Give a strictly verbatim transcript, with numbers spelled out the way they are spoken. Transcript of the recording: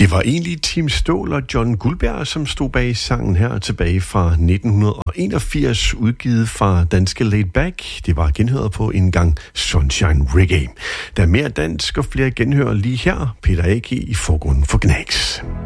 Det var egentlig Tim Ståhl og John Guldberg, som stod bag sangen her tilbage fra nitten enogfirs, udgivet fra danske Laid Back. Det var genhøret på en gang Sunshine Reggae. Der er mere dansk og flere genhør lige her. Peter A G i forgrunden for Gnags.